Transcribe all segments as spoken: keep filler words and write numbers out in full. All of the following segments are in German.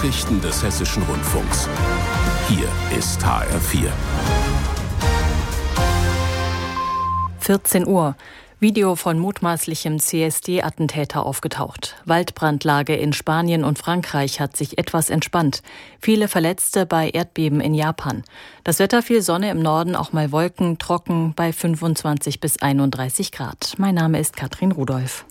Nachrichten des Hessischen Rundfunks. Hier ist H R vier. vierzehn Uhr. Video von mutmaßlichem C S D-Attentäter aufgetaucht. Waldbrandlage in Spanien und Frankreich hat sich etwas entspannt. Viele Verletzte bei Erdbeben in Japan. Das Wetter: viel Sonne im Norden, auch mal Wolken, trocken bei fünfundzwanzig bis einunddreißig Grad. Mein Name ist Katrin Rudolph.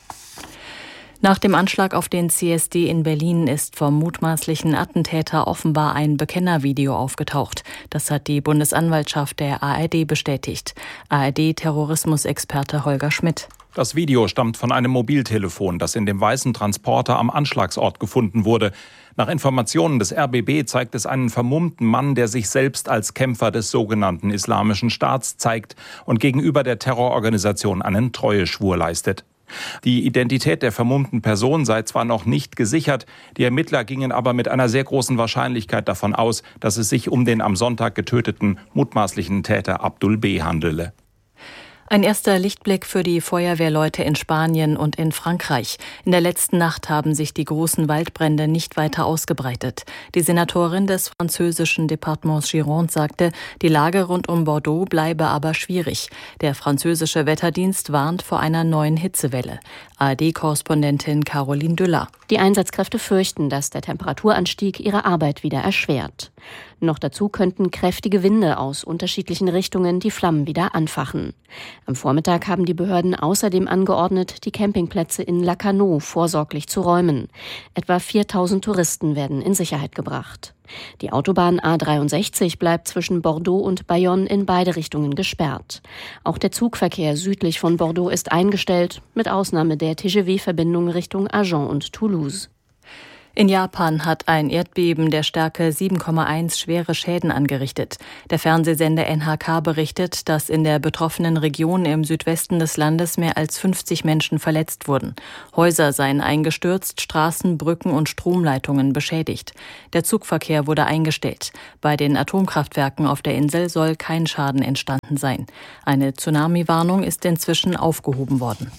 Nach dem Anschlag auf den C S D in Berlin ist vom mutmaßlichen Attentäter offenbar ein Bekennervideo aufgetaucht. Das hat die Bundesanwaltschaft der A R D bestätigt. A R D-Terrorismusexperte Holger Schmidt. Das Video stammt von einem Mobiltelefon, das in dem weißen Transporter am Anschlagsort gefunden wurde. Nach Informationen des R B B zeigt es einen vermummten Mann, der sich selbst als Kämpfer des sogenannten Islamischen Staats zeigt und gegenüber der Terrororganisation einen Treueschwur leistet. Die Identität der vermummten Person sei zwar noch nicht gesichert, die Ermittler gingen aber mit einer sehr großen Wahrscheinlichkeit davon aus, dass es sich um den am Sonntag getöteten mutmaßlichen Täter Abdul B. handele. Ein erster Lichtblick für die Feuerwehrleute in Spanien und in Frankreich. In der letzten Nacht haben sich die großen Waldbrände nicht weiter ausgebreitet. Die Senatorin des französischen Departements Gironde sagte, die Lage rund um Bordeaux bleibe aber schwierig. Der französische Wetterdienst warnt vor einer neuen Hitzewelle. A R D-Korrespondentin Caroline Düller. Die Einsatzkräfte fürchten, dass der Temperaturanstieg ihre Arbeit wieder erschwert. Noch dazu könnten kräftige Winde aus unterschiedlichen Richtungen die Flammen wieder anfachen. Am Vormittag haben die Behörden außerdem angeordnet, die Campingplätze in Lacanau vorsorglich zu räumen. Etwa viertausend Touristen werden in Sicherheit gebracht. Die Autobahn A dreiundsechzig bleibt zwischen Bordeaux und Bayonne in beide Richtungen gesperrt. Auch der Zugverkehr südlich von Bordeaux ist eingestellt, mit Ausnahme der T G V-Verbindung Richtung Agen und Toulouse. In Japan hat ein Erdbeben der Stärke sieben Komma eins schwere Schäden angerichtet. Der Fernsehsender N H K berichtet, dass in der betroffenen Region im Südwesten des Landes mehr als fünfzig Menschen verletzt wurden. Häuser seien eingestürzt, Straßen, Brücken und Stromleitungen beschädigt. Der Zugverkehr wurde eingestellt. Bei den Atomkraftwerken auf der Insel soll kein Schaden entstanden sein. Eine Tsunami-Warnung ist inzwischen aufgehoben worden.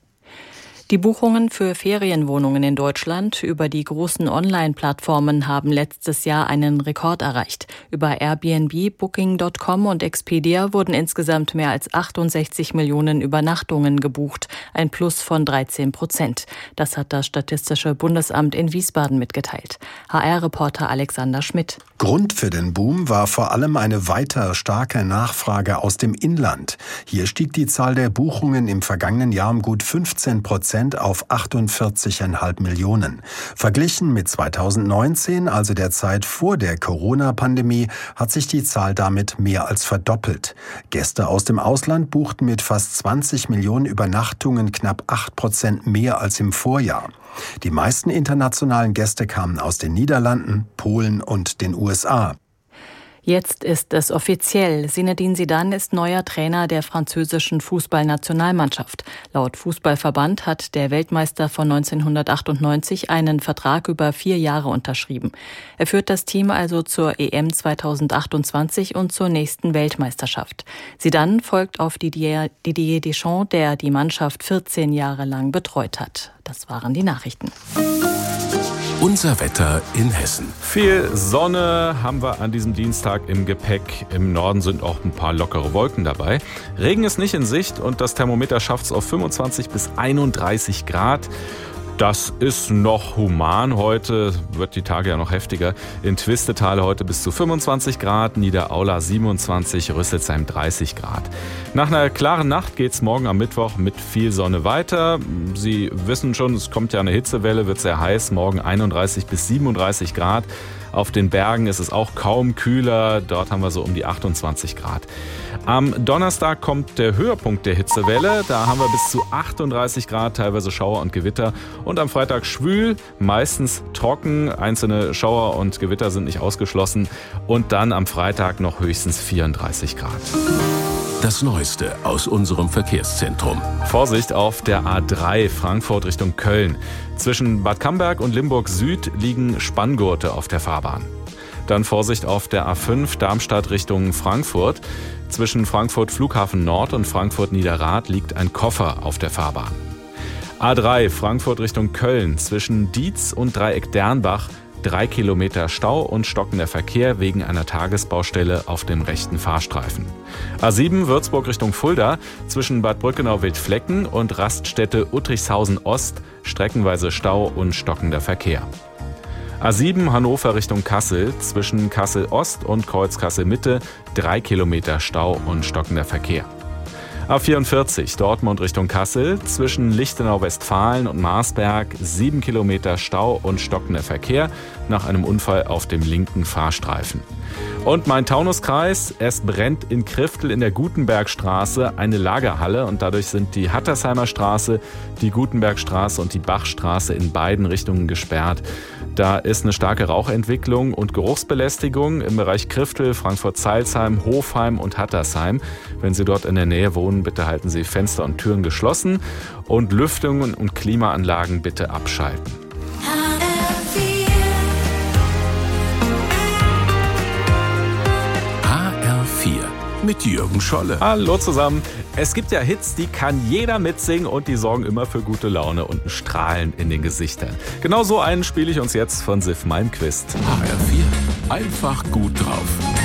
Die Buchungen für Ferienwohnungen in Deutschland über die großen Online-Plattformen haben letztes Jahr einen Rekord erreicht. Über Airbnb, Booking Punkt com und Expedia wurden insgesamt mehr als achtundsechzig Millionen Übernachtungen gebucht, ein Plus von dreizehn Prozent. Das hat das Statistische Bundesamt in Wiesbaden mitgeteilt. H R-Reporter Alexander Schmidt. Grund für den Boom war vor allem eine weiter starke Nachfrage aus dem Inland. Hier stieg die Zahl der Buchungen im vergangenen Jahr um gut fünfzehn Prozent auf achtundvierzig Komma fünf Millionen. Verglichen mit zweitausendneunzehn, also der Zeit vor der Corona-Pandemie, hat sich die Zahl damit mehr als verdoppelt. Gäste aus dem Ausland buchten mit fast zwanzig Millionen Übernachtungen knapp acht Prozent mehr als im Vorjahr. Die meisten internationalen Gäste kamen aus den Niederlanden, Polen und den U S A. Jetzt ist es offiziell. Zinedine Zidane ist neuer Trainer der französischen Fußballnationalmannschaft. Laut Fußballverband hat der Weltmeister von neunzehnhundertachtundneunzig einen Vertrag über vier Jahre unterschrieben. Er führt das Team also zur E M zweitausendachtundzwanzig und zur nächsten Weltmeisterschaft. Zidane folgt auf Didier, Didier Deschamps, der die Mannschaft vierzehn Jahre lang betreut hat. Das waren die Nachrichten. Unser Wetter in Hessen. Viel Sonne haben wir an diesem Dienstag im Gepäck. Im Norden sind auch ein paar lockere Wolken dabei. Regen ist nicht in Sicht und das Thermometer schafft es auf fünfundzwanzig bis einunddreißig Grad. Das ist noch human. Heute wird die Tage ja noch heftiger. In Twistetal heute bis zu fünfundzwanzig Grad, Niederaula siebenundzwanzig, Rüsselsheim dreißig Grad. Nach einer klaren Nacht geht's morgen am Mittwoch mit viel Sonne weiter. Sie wissen schon, es kommt ja eine Hitzewelle, wird sehr heiß. Morgen einunddreißig bis siebenunddreißig Grad. Auf den Bergen ist es auch kaum kühler. Dort haben wir so um die achtundzwanzig Grad. Am Donnerstag kommt der Höhepunkt der Hitzewelle. Da haben wir bis zu achtunddreißig Grad, teilweise Schauer und Gewitter. Und am Freitag schwül, meistens trocken. Einzelne Schauer und Gewitter sind nicht ausgeschlossen. Und dann am Freitag noch höchstens vierunddreißig Grad. Das Neueste aus unserem Verkehrszentrum. Vorsicht auf der A drei Frankfurt Richtung Köln. Zwischen Bad Camberg und Limburg Süd liegen Spanngurte auf der Fahrbahn. Dann Vorsicht auf der A fünf Darmstadt Richtung Frankfurt. Zwischen Frankfurt Flughafen Nord und Frankfurt Niederrad liegt ein Koffer auf der Fahrbahn. A drei Frankfurt Richtung Köln. Zwischen Dietz und Dreieck Dernbach drei Kilometer Stau und stockender Verkehr wegen einer Tagesbaustelle auf dem rechten Fahrstreifen. A sieben Würzburg Richtung Fulda zwischen Bad Brückenau-Wildflecken und Raststätte Uttrichshausen Ost streckenweise Stau und stockender Verkehr. A sieben Hannover Richtung Kassel zwischen Kassel Ost und Kreuz Kassel Mitte drei Kilometer Stau und stockender Verkehr. A vierundvierzig Dortmund Richtung Kassel zwischen Lichtenau-Westfalen und Marsberg sieben Kilometer Stau und stockender Verkehr nach einem Unfall auf dem linken Fahrstreifen. Und Main-Taunus-Kreis, es brennt in Kriftel in der Gutenbergstraße eine Lagerhalle und dadurch sind die Hattersheimer Straße, die Gutenbergstraße und die Bachstraße in beiden Richtungen gesperrt. Da ist eine starke Rauchentwicklung und Geruchsbelästigung im Bereich Kriftel, Frankfurt-Zeilsheim, Hofheim und Hattersheim. Wenn Sie dort in der Nähe wohnen, bitte halten Sie Fenster und Türen geschlossen und Lüftungen und Klimaanlagen bitte abschalten. H R vier mit Jürgen Scholle. Hallo zusammen. Es gibt ja Hits, die kann jeder mitsingen und die sorgen immer für gute Laune und ein Strahlen in den Gesichtern. Genau so einen spiele ich uns jetzt von Sif Malmquist. H R vier, einfach gut drauf.